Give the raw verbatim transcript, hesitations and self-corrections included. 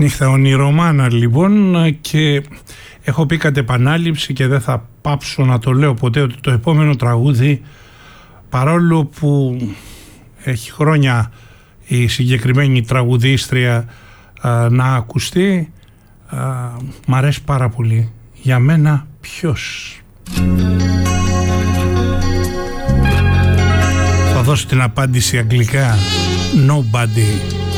Νύχτα ονειρομάνα λοιπόν, και έχω πει κατ' επανάληψη και δεν θα πάψω να το λέω ποτέ ότι το επόμενο τραγούδι, παρόλο που έχει χρόνια η συγκεκριμένη τραγουδίστρια α, να ακουστεί, α, μ' αρέσει πάρα πολύ. Για μένα ποιος? Θα δώσω την απάντηση αγγλικά. Nobody.